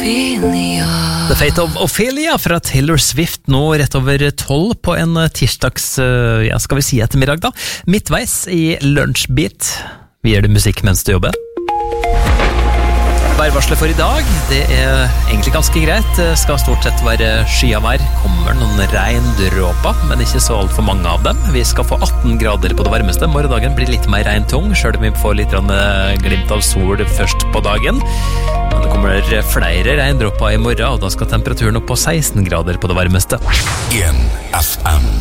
The Fate of Ophelia fra Taylor Swift, nå rett over 12 på en tirsdags, skal vi si ettermiddag da. Midtveis i Lunsjbit. Vi gjør det musikk mens du jobber. Værvarslet for i dag, det egentlig ganske greit. Det skal stort sett være skyavær. Kommer noen regndråper, men ikke så alt for mange av dem. Vi skal få 18 grader på det varmeste. Morgendagen blir litt mer regntung, selv om vi får litt glimt av sol først på dagen. Men det kommer flere regndråper i morgen, og da skal temperaturen opp på 16 grader på det varmeste. 1 FM